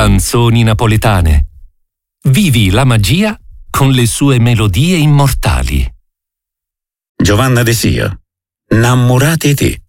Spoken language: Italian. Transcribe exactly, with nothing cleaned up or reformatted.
Canzoni napoletane. Vivi la magia con le sue melodie immortali. Giovanna De Sio, Innamorate te.